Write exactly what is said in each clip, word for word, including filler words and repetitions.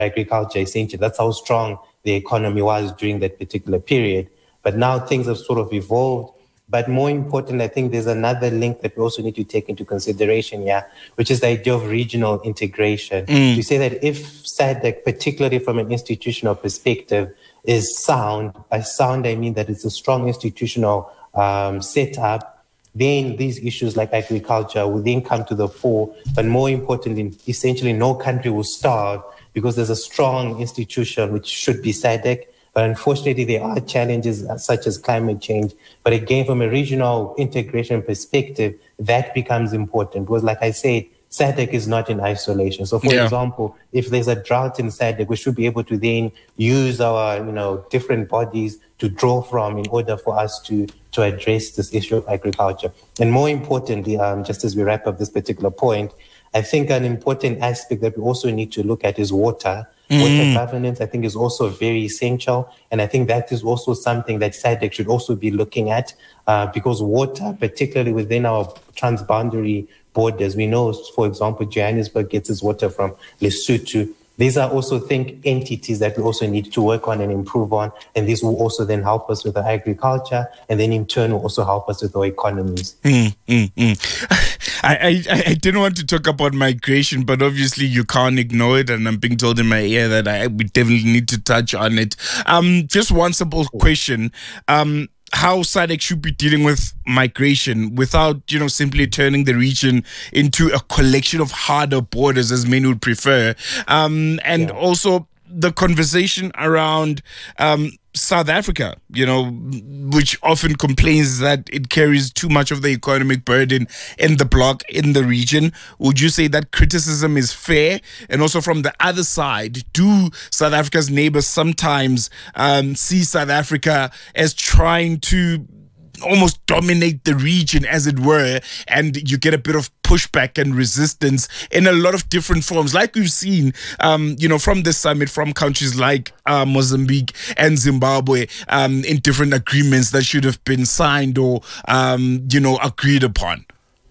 agriculture, essentially. That's how strong the economy was during that particular period. But now things have sort of evolved. But more important, I think there's another link that we also need to take into consideration, yeah, which is the idea of regional integration. Mm. To say that if SADC, particularly from an institutional perspective, is sound, by sound I mean that it's a strong institutional um, setup, then these issues like agriculture will then come to the fore. But more importantly, essentially no country will starve because there's a strong institution which should be SADC. But unfortunately, there are challenges such as climate change. But again, from a regional integration perspective, that becomes important. Because like I said, SADC is not in isolation. So for yeah. example, if there's a drought in SADC, we should be able to then use our, you know, different bodies to draw from in order for us to, to address this issue of agriculture. And more importantly, um, just as we wrap up this particular point, I think an important aspect that we also need to look at is water. Mm. Water governance, I think, is also very essential. And I think that is also something that SADC should also be looking at uh, because water, particularly within our transboundary borders, we know, for example, Johannesburg gets its water from Lesotho. These are also, think, entities that we also need to work on and improve on. And this will also then help us with our agriculture and then in turn will also help us with our economies. Mm, mm, mm. I, I, I didn't want to talk about migration, but obviously you can't ignore it. And I'm being told in my ear that I we definitely need to touch on it. Um, just one simple question. Um, how SADC should be dealing with migration without, you know, simply turning the region into a collection of harder borders, as many would prefer. Um, and yeah. also the conversation around um, South Africa, you know, which often complains that it carries too much of the economic burden in the bloc, in the region. Would you say that criticism is fair? And also from the other side, do South Africa's neighbors sometimes um, see South Africa as trying to almost dominate the region, as it were, and you get a bit of pushback and resistance in a lot of different forms, like we've seen, um, you know, from this summit, from countries like uh, Mozambique and Zimbabwe, um, in different agreements that should have been signed or, um, you know, agreed upon?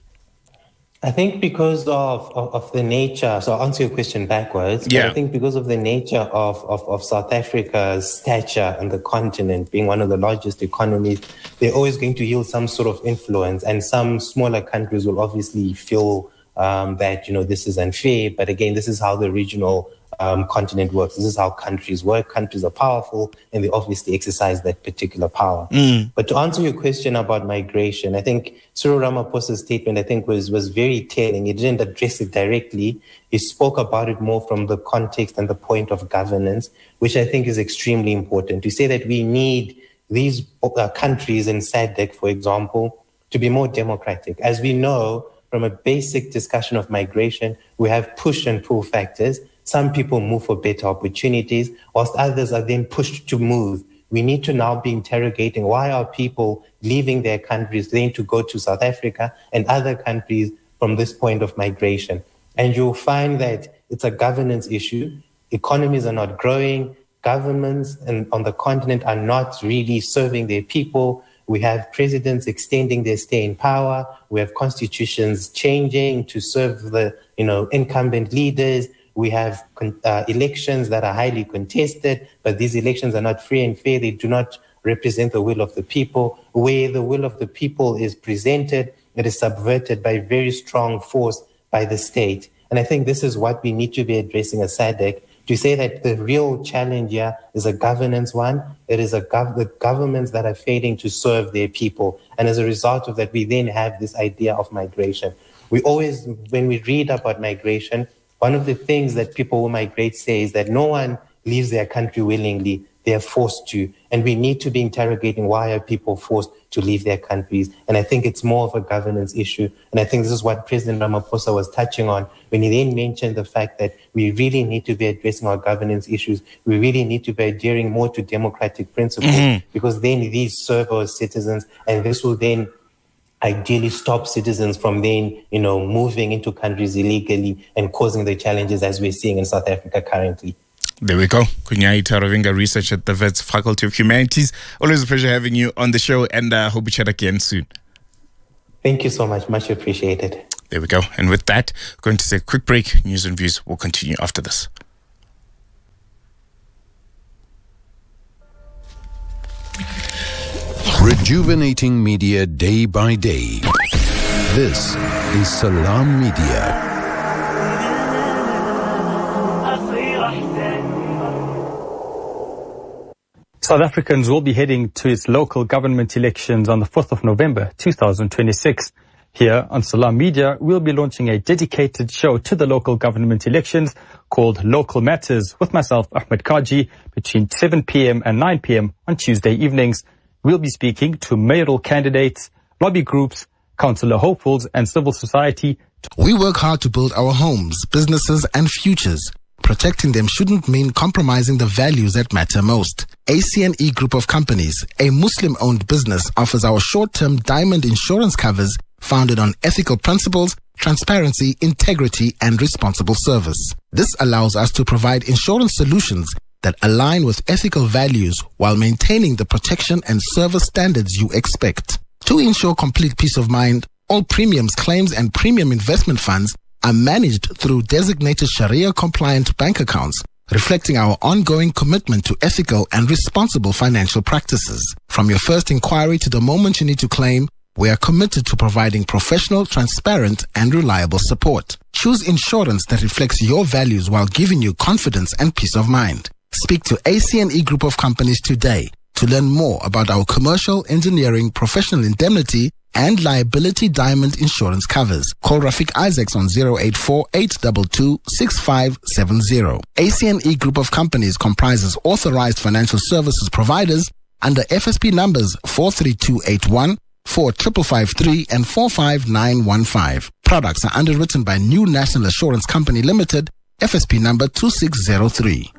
I think because of, of, of the nature, so I'll answer your question backwards, yeah. but I think because of the nature of, of, of South Africa's stature on the continent, being one of the largest economies, they're always going to yield some sort of influence, and some smaller countries will obviously feel um, that, you know, this is unfair. But again, this is how the regional um, continent works. This is how countries work. Countries are powerful, and they obviously exercise that particular power. Mm. But to answer your question about migration, I think Cyril Ramaphosa's statement, I think, was, was very telling. He didn't address it directly. He spoke about it more from the context and the point of governance, which I think is extremely important. To say that we need these uh, countries in SADC, for example, to be more democratic. As we know, from a basic discussion of migration, we have push and pull factors. Some people move for better opportunities, whilst others are then pushed to move. We need to now be interrogating why are people leaving their countries then to go to South Africa and other countries from this point of migration. And you'll find that it's a governance issue. Economies are not growing. Governments and on the continent are not really serving their people. We have presidents extending their stay in power. We have constitutions changing to serve the, you know, incumbent leaders. We have uh, elections that are highly contested, but these elections are not free and fair. They do not represent the will of the people. Where the will of the people is presented, it is subverted by very strong force by the state. And I think this is what we need to be addressing as SADC, to say that the real challenge here is a governance one. It is a gov- the governments that are failing to serve their people. And as a result of that, we then have this idea of migration. We always, when we read about migration, one of the things that people who migrate say is that no one leaves their country willingly. They are forced to. And we need to be interrogating why are people forced to leave their countries. And I think it's more of a governance issue. And I think this is what President Ramaphosa was touching on when he then mentioned the fact that we really need to be addressing our governance issues. We really need to be adhering more to democratic principles, mm-hmm. because then these serve our citizens, and this will then ideally stop citizens from then, you know, moving into countries illegally and causing the challenges as we're seeing in South Africa currently. There we go. Kunyai Taravinga, research at the Wits Faculty of Humanities. Always a pleasure having you on the show, and I uh, hope we chat again soon. Thank you so much. Much appreciated. There we go. And with that, we're going to take a quick break. News and views will continue after this. Rejuvenating media day by day. This is Salam Media. South Africans will be heading to its local government elections on the fourth of November two thousand twenty-six. Here on Salam Media, we'll be launching a dedicated show to the local government elections called Local Matters with myself, Ahmed Kaji, between seven p.m. and nine p.m. on Tuesday evenings. We'll be speaking to mayoral candidates, lobby groups, councillor hopefuls and civil society. We work hard to build our homes, businesses and futures. Protecting them shouldn't mean compromising the values that matter most. A C N E Group of Companies, a Muslim-owned business, offers our short-term diamond insurance covers founded on ethical principles, transparency, integrity, and responsible service. This allows us to provide insurance solutions that align with ethical values while maintaining the protection and service standards you expect. To ensure complete peace of mind, all premiums, claims, and premium investment funds are managed through designated Sharia-compliant bank accounts, reflecting our ongoing commitment to ethical and responsible financial practices. From your first inquiry to the moment you need to claim, we are committed to providing professional, transparent, and reliable support. Choose insurance that reflects your values while giving you confidence and peace of mind. Speak to A C N E Group of Companies today to learn more about our commercial, engineering, professional indemnity, and liability diamond insurance covers. Call Rafiq Isaacs on zero eight four, eight two two, six five seven zero. A C N E Group of Companies comprises authorized financial services providers under F S P numbers four three two eight one, four five five three, and four five nine one five. Products are underwritten by New National Assurance Company Limited, F S P number two six zero three.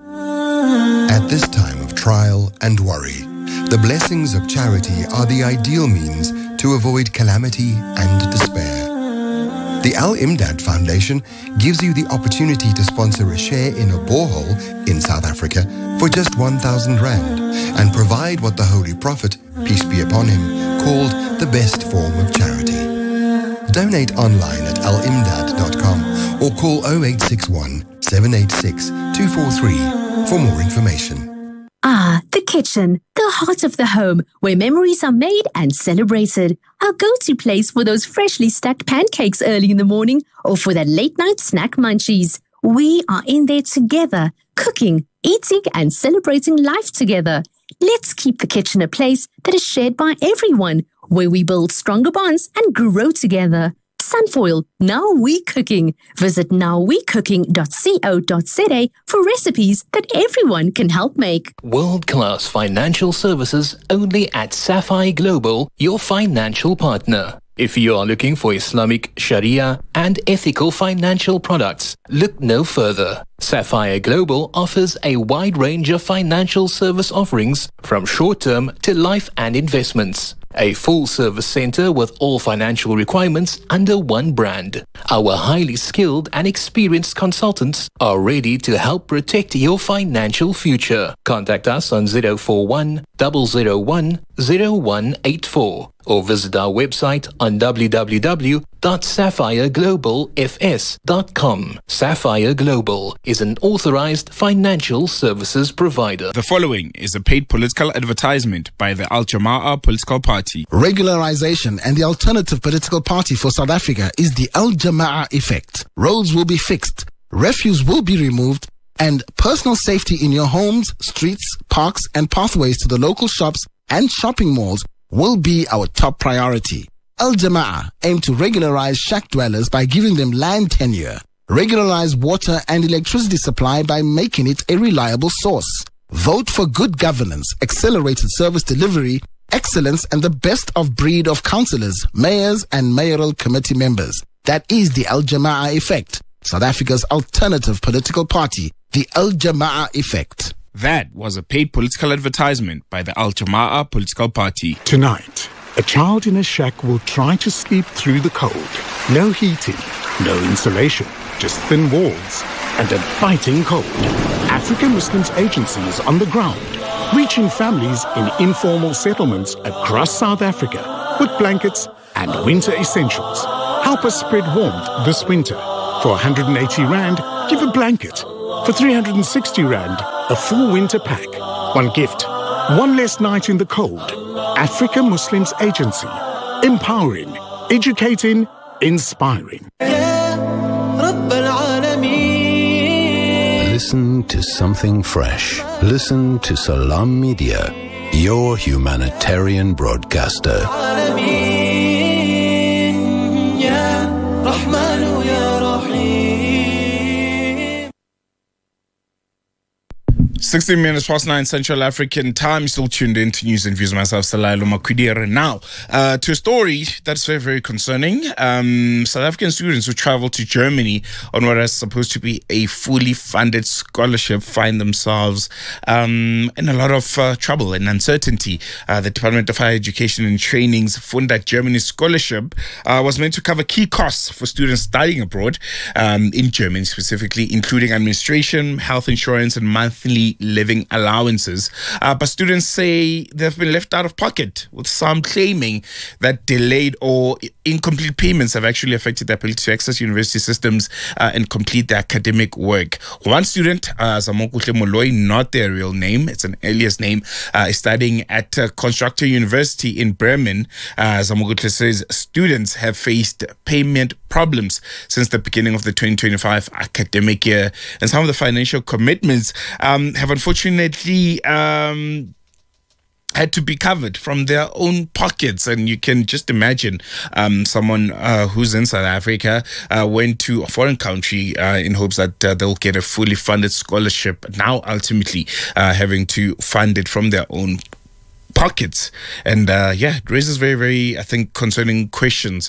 At this time of trial and worry, the blessings of charity are the ideal means to avoid calamity and despair. The Al-Imdad Foundation gives you the opportunity to sponsor a share in a borehole in South Africa for just one thousand rand and provide what the Holy Prophet, peace be upon him, called the best form of charity. Donate online at al imdad dot com or call zero eight six one, seven eight six, two four three for more information. Ah, the kitchen, the heart of the home, where memories are made and celebrated. Our go-to place for those freshly stacked pancakes early in the morning or for that late-night snack munchies. We are in there together, cooking, eating, and celebrating life together. Let's keep the kitchen a place that is shared by everyone, where we build stronger bonds and grow together. Sunfoil, Now We Cooking. Visit now we cooking dot co dot za for recipes that everyone can help make. World-class financial services only at Sapphire Global, your financial partner. If you are looking for Islamic, Sharia, and ethical financial products, look no further. Sapphire Global offers a wide range of financial service offerings from short-term to life and investments. A full-service center with all financial requirements under one brand. Our highly skilled and experienced consultants are ready to help protect your financial future. Contact us on zero four one, zero zero one, zero one eight four or visit our website on w w w dot sapphire global f s dot com. Sapphire Global is an authorized financial services provider. The following is a paid political advertisement by the Al Jama'ah Political Party. Regularization and the alternative political party for South Africa is the Al Jama'ah effect. Roads will be fixed, refuse will be removed, and personal safety in your homes, streets, parks, and pathways to the local shops and shopping malls will be our top priority. Al Jama'ah aim to regularize shack dwellers by giving them land tenure, regularize water and electricity supply by making it a reliable source. Vote for good governance, accelerated service delivery, excellence, and the best of breed of councillors, mayors, and mayoral committee members. That is the Al Jama'ah effect, South Africa's alternative political party, the Al Jama'ah effect. That was a paid political advertisement by the Al Jama'ah Political Party. Tonight, a child in a shack will try to sleep through the cold. No heating, no insulation, just thin walls and a biting cold. African Muslims Agency is on the ground, reaching families in informal settlements across South Africa with blankets and winter essentials. Help us spread warmth this winter. For one hundred eighty rand, give a blanket. For three hundred sixty rand, a full winter pack. One gift, One less night in the cold. Africa Muslims Agency. Empowering, educating, inspiring. Listen to something fresh. Listen to Salam Media, your humanitarian broadcaster. sixteen minutes past nine Central African time. Still tuned in to News and Views. Myself, Salailo Makwidira. Now, uh, to a story that's very, very concerning. Um, South African students who travel to Germany on what is supposed to be a fully funded scholarship find themselves um, in a lot of uh, trouble and uncertainty. Uh, the Department of Higher Education and Training's Funda Germany scholarship uh, was meant to cover key costs for students studying abroad um, in Germany specifically, including administration, health insurance, and monthly living allowances. Uh, but students say they've been left out of pocket, with some claiming that delayed or incomplete payments have actually affected their ability to access university systems uh, and complete their academic work. One student, uh, Zamokuhle Moloi, not their real name, it's an alias name, uh, is studying at uh, Constructor University in Bremen. Uh, Zamokuhle says students have faced payment problems since the beginning of the twenty twenty-five academic year, and some of the financial commitments um, have unfortunately um, had to be covered from their own pockets. And you can just imagine um, someone uh, who's in South Africa uh, went to a foreign country uh, in hopes that uh, they'll get a fully funded scholarship, now ultimately uh, having to fund it from their own pockets. And uh, yeah, it raises very, very, I think, concerning questions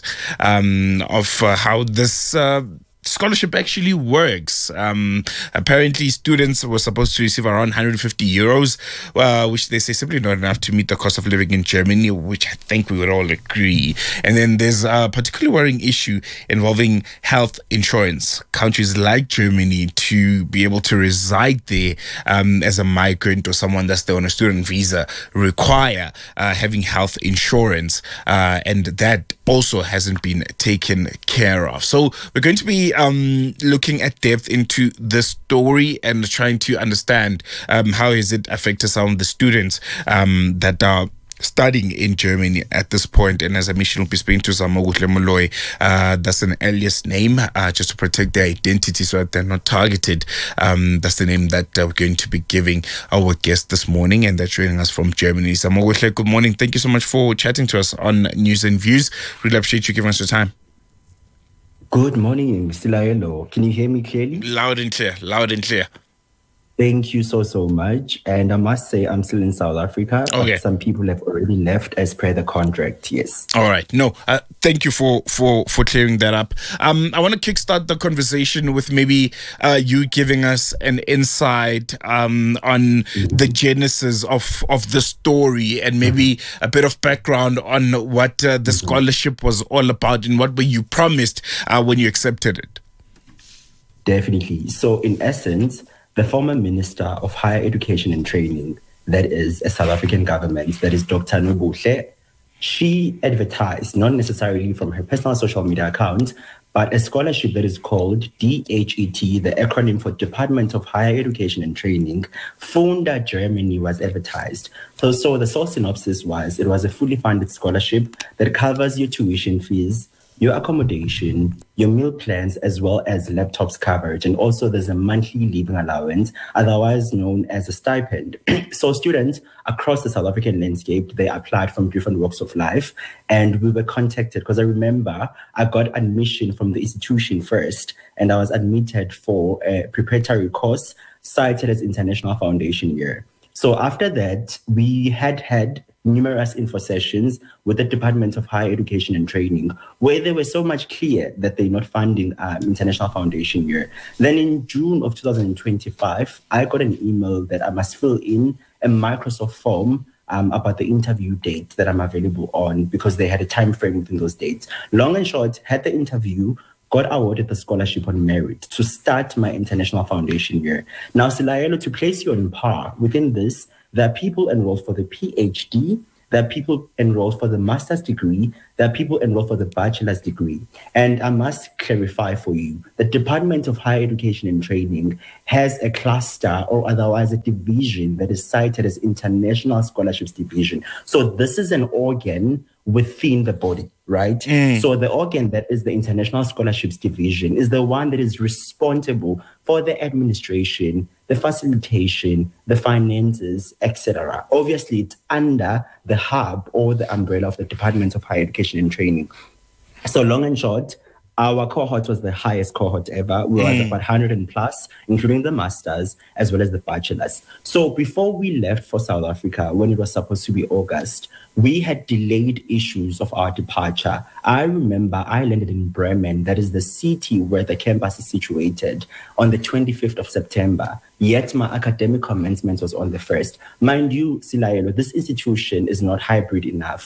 um, of uh, how this uh, scholarship actually works. Um, apparently, students were supposed to receive around one hundred fifty euros, uh, which they say simply not enough to meet the cost of living in Germany, which I think we would all agree. And then there's a particularly worrying issue involving health insurance. Countries like Germany, to be able to reside there um, as a migrant or someone that's there on a student visa, require uh, having health insurance, uh, and that also hasn't been taken care of. So we're going to be um, looking at depth into this story and trying to understand um, how has it affected some of the students um, that are studying in Germany at this point. And as I mentioned, we'll be speaking to Zamokuhle Moloi. Uh, that's an alias name, uh, just to protect their identity so that they're not targeted. Um, that's the name that uh, we're going to be giving our guest this morning, and they're joining us from Germany. Zamokuhle, good morning. Thank you so much for chatting to us on News and Views. Really appreciate you giving us your time. Good morning, Silaelo. Can you hear me clearly? Loud and clear, loud and clear. Thank you so, so much. And I must say, I'm still in South Africa. Okay. Some people have already left as per the contract, yes. All right. No, uh, thank you for, for, for clearing that up. Um, I want to kickstart the conversation with maybe uh, you giving us an insight um, on mm-hmm. the genesis of, of the story, and maybe mm-hmm. a bit of background on what uh, the mm-hmm. scholarship was all about and what were you promised uh, when you accepted it. Definitely. So in essence, the former Minister of Higher Education and Training, that is a South African government, that is Doctor Nobuhle, she advertised, not necessarily from her personal social media account, but a scholarship that is called D H E T, the acronym for Department of Higher Education and Training. Funda Germany was advertised. So, so the sole synopsis was, it was a fully funded scholarship that covers your tuition fees, your accommodation, your meal plans, as well as laptops coverage. And also there's a monthly living allowance, otherwise known as a stipend. So students across the South African landscape, they applied from different walks of life, and we were contacted because I remember I got admission from the institution first, and I was admitted for a preparatory course cited as International Foundation Year. So after that, we had had numerous info sessions with the Department of Higher Education and Training, where they were so much clear that they're not funding um, International Foundation Year. Then in June of two thousand twenty-five, I got an email that I must fill in a Microsoft form um, about the interview date that I'm available on, because they had a time frame within those dates. Long and short, had the interview, got awarded the scholarship on merit to start my International Foundation Year. Now, Silaelo, to place you on par within this, there are people enrolled for the PhD, There are people enrolled for the master's degree. There are people enrolled for the bachelor's degree. And I must clarify for you, the Department of Higher Education and Training has a cluster or otherwise a division that is cited as International Scholarships Division. So this is an organ within the body, right? Mm. So the organ that is the International Scholarships Division is the one that is responsible for the administration, the facilitation, the finances, et cetera. Obviously, it's under the hub or the umbrella of the Department of Higher Education and Training. So long and short, our cohort was the highest cohort ever. We mm. was about one hundred plus, including the masters as well as the bachelors. So before we left for South Africa, when it was supposed to be August, we had delayed issues of our departure. I remember I landed in Bremen, that is the city where the campus is situated, on the twenty-fifth of September. Yet my academic commencement was on the first. Mind you, Silaelo, this institution is not hybrid enough.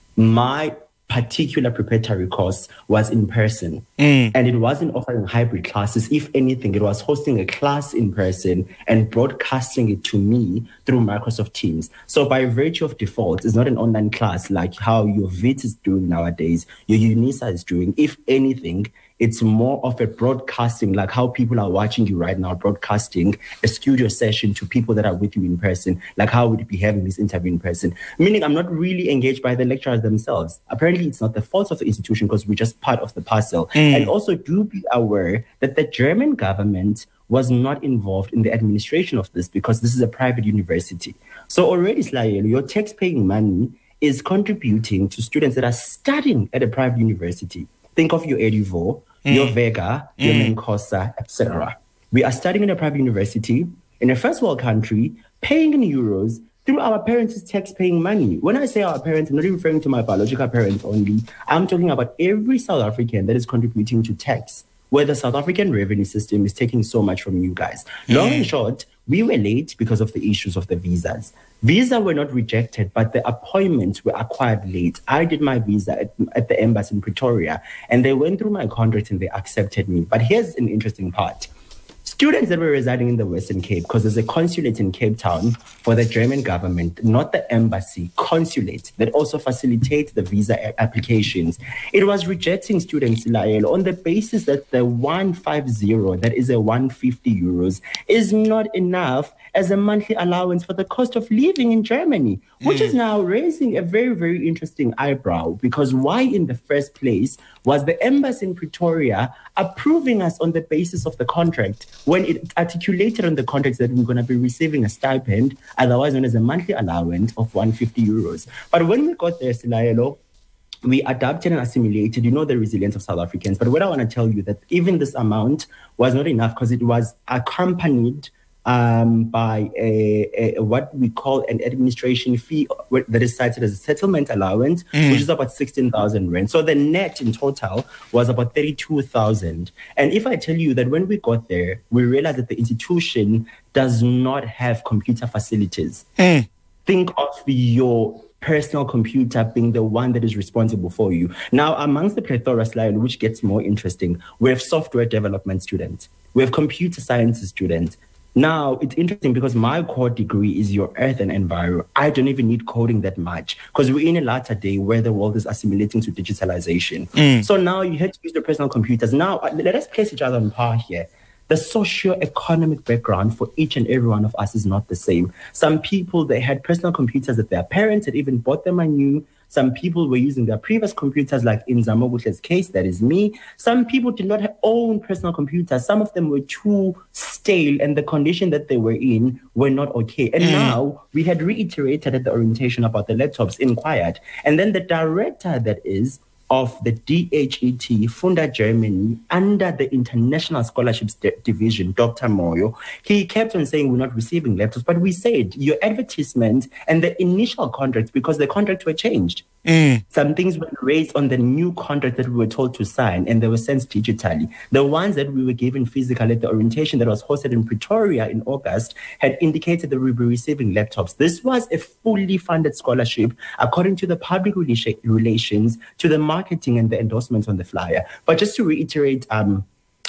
My particular preparatory course was in person, mm. and it wasn't offering hybrid classes. If anything, it was hosting a class in person and broadcasting it to me through Microsoft Teams. So by virtue of default, it's not an online class like how your V I T is doing nowadays, your UNISA is doing. If anything, it's more of a broadcasting, like how people are watching you right now, broadcasting a studio session to people that are with you in person, like how would you be having this interview in person? Meaning I'm not really engaged by the lecturers themselves. Apparently, it's not the fault of the institution because we're just part of the parcel. Mm. And also do be aware that the German government was not involved in the administration of this because this is a private university. So already, Slael, your tax-paying money is contributing to students that are studying at a private university. Think of your Edivo, mm. your Vega, mm. your Menkosa, et cetera. We are studying in a private university in a first world country, paying in euros through our parents' tax-paying money. When I say our parents, I'm not referring to my biological parents only. I'm talking about every South African that is contributing to tax, where the South African revenue system is taking so much from you guys. Mm. Long and short, we were late because of the issues of the visas. Visa were not rejected, but the appointments were acquired late. I did my visa at, at the embassy in Pretoria, and they went through my contract and they accepted me. But here's an interesting part. Students that were residing in the Western Cape, because there's a consulate in Cape Town for the German government, not the embassy, consulate, that also facilitates the visa applications. It was rejecting students, Lael, on the basis that the one hundred fifty, that is a one hundred fifty euros, is not enough as a monthly allowance for the cost of living in Germany, which mm. is now raising a very, very interesting eyebrow, because why in the first place was the embassy in Pretoria approving us on the basis of the contract when it articulated on the contract that we're going to be receiving a stipend, otherwise known as a monthly allowance of one hundred fifty euros. But when we got there, Silaelo, we adapted and assimilated, you know, the resilience of South Africans. But what I want to tell you that even this amount was not enough because it was accompanied Um, by a, a what we call an administration fee that is cited as a settlement allowance, mm. which is about sixteen thousand rand. So the net in total was about thirty-two thousand. And if I tell you that when we got there, we realized that the institution does not have computer facilities. Mm. Think of your personal computer being the one that is responsible for you. Now, amongst the plethora slide, which gets more interesting, we have software development students. We have computer sciences students. Now, it's interesting because my core degree is your earth and environment. I don't even need coding that much because we're in a latter day where the world is assimilating to digitalization. Mm. So now you have to use the personal computers. Now, let us place each other on par here. The socio-economic background for each and every one of us is not the same. Some people, they had personal computers that their parents had even bought them anew. Some people were using their previous computers, like in Zamobutle's case, that is me. Some people did not own personal computers. Some of them were too stale, and the condition that they were in were not okay. And mm. now we had reiterated at the orientation about the laptops, inquired. And then the director that is of the D H E T, Funda Germany, under the International Scholarships D- Division, Doctor Moyo, he kept on saying we're not receiving laptops, but we said your advertisement and the initial contracts, because the contracts were changed. Mm. Some things were raised on the new contract that we were told to sign, and they were sent digitally. The ones that we were given physically at the orientation that was hosted in Pretoria in August had indicated that we were receiving laptops. This was a fully funded scholarship according to the public relations, to the marketing and the endorsements on the flyer. But just to reiterate, um,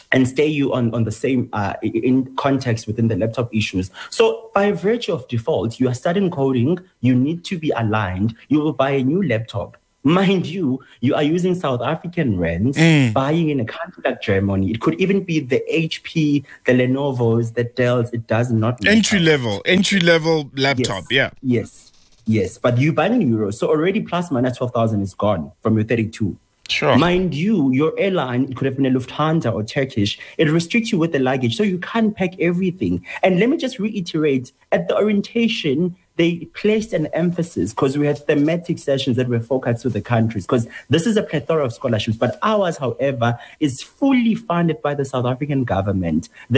and stay you on, on the same uh, in context within the laptop issues. So by virtue of default, you are studying coding, you need to be aligned, you will buy a new laptop. Mind you, you are using South African rands, mm. buying in a country like Germany. It could even be the H P, the Lenovo's, the Dells. It does not matter. Entry level, entry level laptop, yes. yeah. Yes, yes. But you buy in euros, so already plus minus twelve thousand is gone from your thirty-two. Sure. Mind you, your airline, it could have been a Lufthansa or Turkish, it restricts you with the luggage, so you can't pack everything. And let me just reiterate, at the orientation, they placed an emphasis, because we had thematic sessions that were focused to the countries, because this is a plethora of scholarships, but ours, however, is fully funded by the South African government.